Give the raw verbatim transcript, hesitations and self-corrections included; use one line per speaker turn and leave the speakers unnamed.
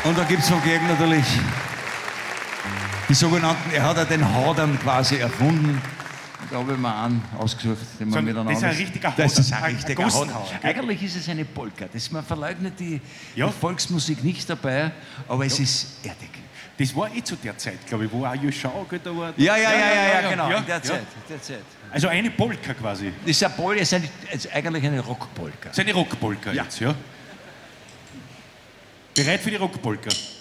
Und da gibt es von Georg natürlich die sogenannten, er hat ja den Hadern quasi erfunden. Da habe ich mir einen ausgesucht, den man
So,
miteinander...
das ist ein richtiger
Das ist ein
Hadern,
richtiger
ein
Hadern.
Gussenhauer.
Eigentlich ist es eine Polka. Das, man verleugnet die,
Ja.
die Volksmusik nicht dabei, aber es
Ja.
ist erdig.
Das war eh zu der Zeit, glaube ich, wo auch Juschau da war.
Ja, ja, ja, ja, ja, genau,
ja,
in der
ja.
Zeit, in der Zeit.
Also eine Polka quasi.
Das ist, eine Polka, ist, eine, ist eigentlich eine Rockpolka.
Das ist eine Rockpolka
Ja.
jetzt, ja? Bereit für die Rockpolka?